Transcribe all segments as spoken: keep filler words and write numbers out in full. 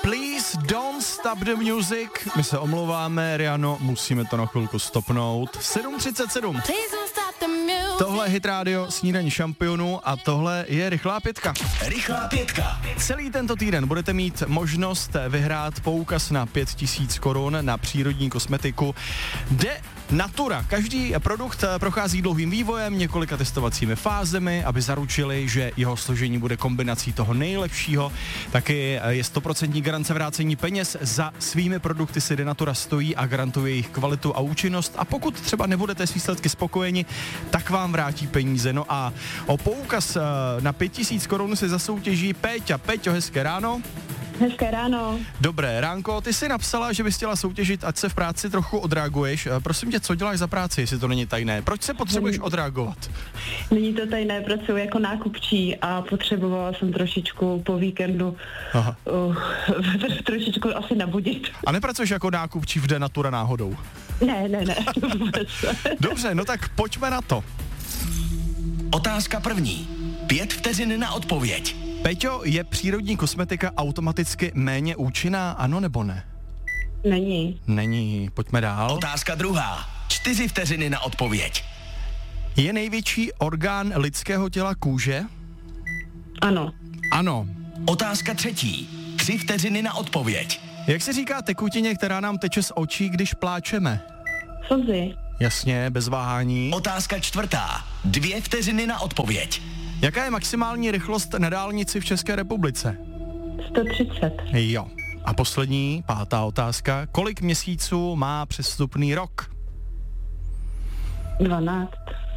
Please don't stop the music. My se omlouváme, Riano, musíme to na chvilku stopnout. sedm třicet sedm. Tohle je Hit Radio, snídaní šampionů a tohle je Rychlá pětka. Rychlá pětka. Celý tento týden budete mít možnost vyhrát poukaz na pět tisíc korun na přírodní kosmetiku De Natura. Každý produkt prochází dlouhým vývojem, několika testovacími fázemi, aby zaručili, že jeho složení bude kombinací toho nejlepšího. Taky je sto procent garance vrácení peněz. Za svými produkty si De Natura stojí a garantuje jejich kvalitu a účinnost. A pokud třeba nebudete s výsledky spokojeni, tak vám vrátí peníze. No a o poukaz na pět tisíc korun si zasoutěží Péťa. Péťo, hezké ráno. Hezké ráno. Dobré ránko, ty jsi napsala, že bys chtěla soutěžit, ať se v práci trochu odreaguješ. Prosím tě, co děláš za práci, jestli to není tajné? Proč se potřebuješ odreagovat? Není to tajné, pracuji jako nákupčí a potřebovala jsem trošičku po víkendu uh, trošičku asi nabudit. A nepracuješ jako nákupčí v De Natura náhodou? Ne, ne, ne. Dobře, no tak pojďme na to. Otázka první. Pět vteřin na odpověď. Peťo, je přírodní kosmetika automaticky méně účinná, ano nebo ne? Není. Není, pojďme dál. Otázka druhá. Čtyři vteřiny na odpověď. Je největší orgán lidského těla kůže? Ano. Ano. Otázka třetí. Tři vteřiny na odpověď. Jak se říká tekutině, která nám teče z očí, když pláčeme? Slzy. Jasně, bez váhání. Otázka čtvrtá. Dvě vteřiny na odpověď. Jaká je maximální rychlost na dálnici v České republice? sto třicet. Jo. A poslední, pátá otázka. Kolik měsíců má přestupný rok? dvanáct.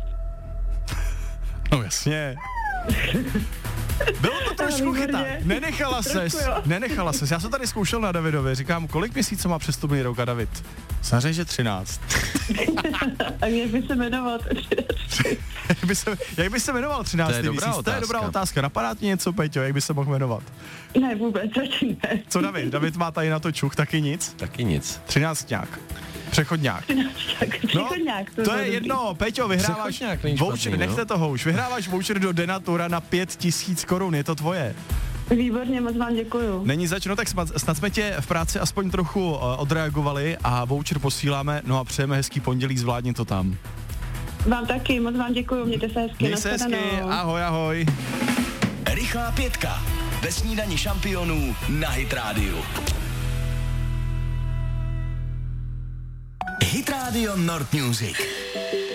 No jasně. Bylo to trošku chytá. Nenechala ses, nenechala ses. Já jsem tady zkoušel na Davidovi, říkám, kolik měsíců má přestupný rok a David? Samozřejmě, že třináct. A jak by se jmenoval jak, by se, jak by se jmenoval třináct? To je dobrá měsíc? To je dobrá otázka. Napadá ti něco, Peťo, jak by se mohl jmenovat? Ne, vůbec, zatím ne. Co David? David má tady na to čuch, taky nic? Taky nic. třinácťák. Přechodňák. Přechodňák. No, to je jedno, Peťo, vyhráváš voucher, nechte toho už, vyhráváš voucher do De Natura na pět tisíc korun, je to tvoje. Výborně, moc vám děkuju. Není zač, no tak snad jsme tě v práci aspoň trochu uh, odreagovali a voucher posíláme, no a přejeme hezký pondělí, zvládni to tam. Vám taky, moc vám děkuju, mějte se hezky. Měj se hezky, ahoj, ahoj. Rychlá pětka. Ve snídani šampionů na Hit Radio. Hit Radio Nord Music.